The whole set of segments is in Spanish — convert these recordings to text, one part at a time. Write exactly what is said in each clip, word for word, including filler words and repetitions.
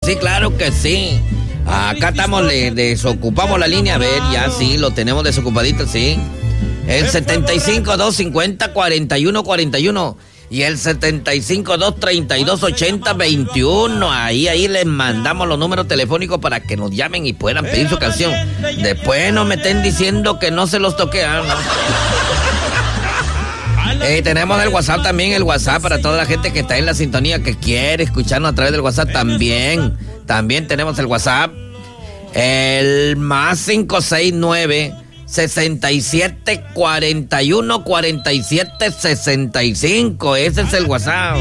sí, claro que sí. Acá estamos, le desocupamos la línea, a ver, ya sí, lo tenemos desocupadito, sí. El setenta y cinco, dos cincuenta, cuarenta y uno cuarenta y uno y el setenta y cinco, dos treinta y dos, ochenta, veintiuno. Ahí, ahí les mandamos los números telefónicos para que nos llamen y puedan pedir su canción. Después no me estén diciendo que no se los toque, ¿no? Eh, tenemos el WhatsApp también, el WhatsApp para toda la gente que está en la sintonía, que quiere escucharnos a través del WhatsApp también. También tenemos el WhatsApp. El más cinco seis nueve, sesenta y siete, cuarenta y uno, cuarenta y siete, sesenta y cinco. Ese es el WhatsApp.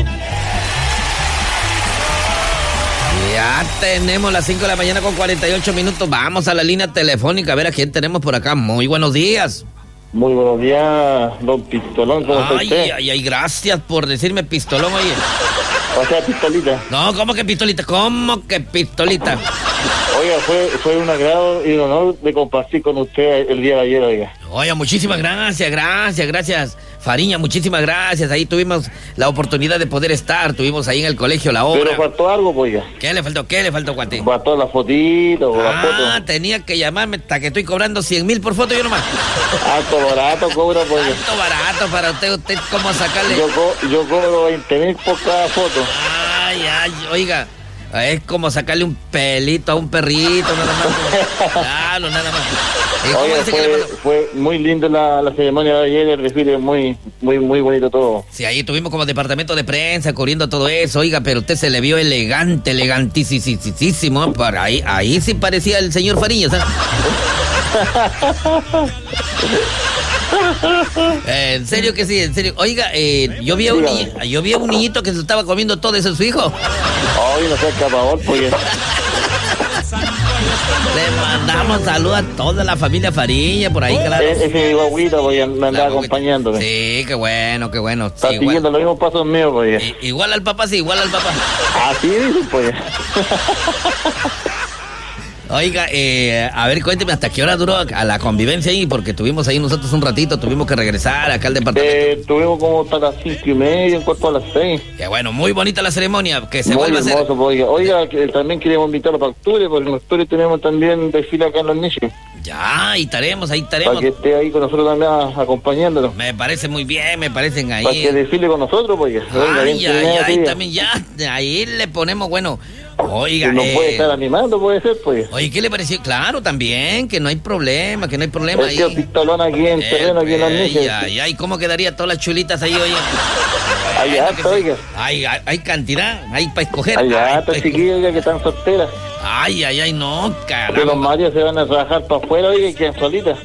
Ya tenemos las cinco de la mañana con cuarenta y ocho minutos. Vamos a la línea telefónica a ver a quién tenemos por acá. Muy buenos días. Muy buenos días, don Pistolón, ¿cómo está usted? Ay, ay, ay, gracias por decirme Pistolón, oye. O sea, Pistolita. No, ¿cómo que Pistolita? ¿Cómo que Pistolita? Oiga, fue, fue un agrado y un honor de compartir con usted el día de ayer, oiga. Oye, muchísimas gracias, gracias, gracias. Fariña, muchísimas gracias. Ahí tuvimos la oportunidad de poder estar. Tuvimos ahí en el colegio la obra. Pero faltó algo, pues, oiga. ¿Qué le faltó? ¿Qué le faltó, cuate? Faltó la fotito, ah, la foto. Ah, tenía que llamarme hasta que estoy cobrando cien mil por foto yo nomás. Alto barato cobra, pues. Alto barato para usted. ¿Usted cómo sacarle? Yo, co yo cobro veinte mil por cada foto. Ay, ay, oiga. Es como sacarle un pelito a un perrito, nada más. Claro, nada más. Oye, fue, fue muy lindo la, la ceremonia de ayer, el desfile muy, muy, muy bonito todo. Sí, ahí tuvimos como departamento de prensa cubriendo todo eso, oiga, pero usted se le vio elegante, elegantísimo. Para ahí, ahí sí parecía el señor Fariñas, ¿sabes? eh, en serio que sí, en serio. Oiga, eh, yo vi a un niño, yo vi a un niñito que se estaba comiendo todo eso, su hijo. Ay, no sea escapador, pues. Le mandamos saludos a toda la familia Fariña por ahí, claro. Ese es mi guaguita, pues, me andaba acompañándome. Sí, qué bueno, qué bueno. Está sí, siguiendo los mismos pasos míos, pues. I igual al papá, sí, igual al papá. Así dicen, pues. Oiga, eh, a ver, cuénteme, ¿hasta qué hora duró a la convivencia ahí? Porque tuvimos ahí nosotros un ratito, tuvimos que regresar acá al departamento. Eh, tuvimos como hasta las cinco y media, en cuarto a las seis. Qué bueno, muy bonita la ceremonia, que se muy vuelva hermoso, a hacer. Oiga, oiga que también queremos invitarlo para octubre, porque en octubre tenemos también desfile acá en los nichos. Ya, ahí estaremos, ahí estaremos. Para que esté ahí con nosotros también acompañándonos. Me parece muy bien, me parecen ahí. Para que desfile con nosotros, pues. Ay, ya, ya, ahí también, ya, ahí le ponemos, bueno... Oiga, no eh, puede estar animando, puede ser, pues. Oye, ¿qué le pareció? Claro, también, que no hay problema, que no hay problema el ahí. tío Pistolón aquí en eh, terreno, aquí en las nichas. Ay, ay, ay, ¿cómo quedaría todas las chulitas ahí, oye? Allá bueno, está, oiga. Hay, hay, hay cantidad, hay para escoger. Allá está, chiquillas que están solteras. Ay, ay, ay, no, caramba. Que los maridos se van a trabajar para afuera, oiga, y quedan solitas.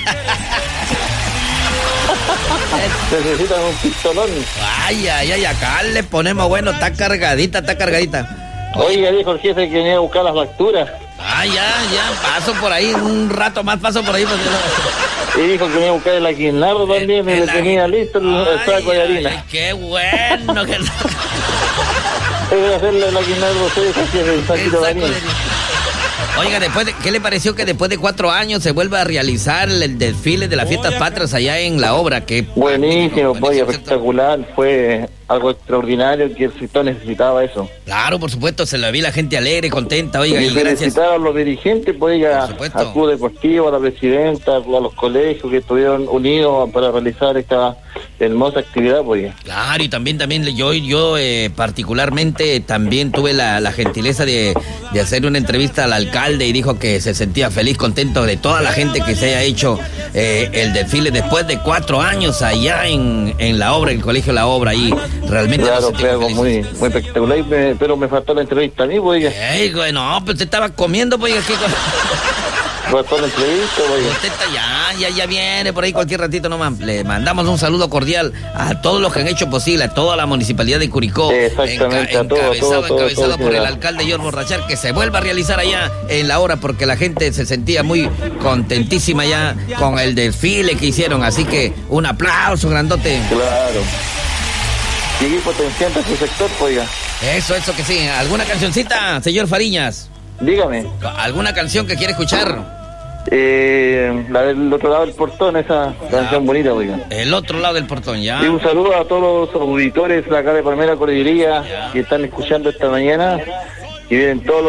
Necesitan un pistolón. Ay, ay, ay, acá le ponemos, bueno, está cargadita, está cargadita. Oiga, dijo el jefe que venía a buscar las facturas. Ah, ya, ya, paso por ahí, un rato más paso por ahí. Y dijo que venía a buscar el aguinaldo también, y le tenía listo el, el saco de harina. Ay, qué bueno que... Debe hacerle el aguinaldo a ustedes, así es el saquito de harina. Oiga, después de, ¿qué le pareció que después de cuatro años se vuelva a realizar el desfile de las fiestas patrias allá en la obra? Que buenísimo, pues, espectacular, fue algo extraordinario que el sector necesitaba eso. Claro, por supuesto, se la vi la gente alegre, contenta, oiga, y, y gracias. Felicitaron a los dirigentes, pues, oiga, al Club Deportivo, a la presidenta, a los colegios que estuvieron unidos para realizar esta hermosa actividad, pues. Claro, y también, también yo, yo eh, particularmente también tuve la, la gentileza de, de hacer una entrevista al alcalde y dijo que se sentía feliz, contento de toda la gente que se haya hecho eh, el desfile después de cuatro años allá en, en la obra, en el colegio La Obra, ahí realmente. Claro, fue algo muy, muy espectacular, me, pero me faltó la entrevista a mí, pues. Ey, güey, no, pues te estaba comiendo, pues, ¿qué cosa? Faltó la entrevista, pues. Usted está ya, ya, ya viene por ahí cualquier ratito nomás. Le mandamos un saludo cordial a todos los que han hecho posible, a toda la municipalidad de Curicó. Exactamente, enca, a todo, encabezado, todo, encabezado todo, por todo, el alcalde George Borrachar, que se vuelva a realizar allá en la hora, porque la gente se sentía muy contentísima ya con el desfile que hicieron. Así que un aplauso grandote. Claro. Seguir potenciando su sector, oiga. Eso, eso que sí. ¿Alguna cancioncita, señor Fariñas? Dígame. ¿Alguna canción que quiere escuchar? Eh, la del otro lado del portón, esa canción bonita, oiga. El otro lado del portón, ya. Y un saludo a todos los auditores de acá de Palmera Cordillería que están escuchando esta mañana y vienen todos los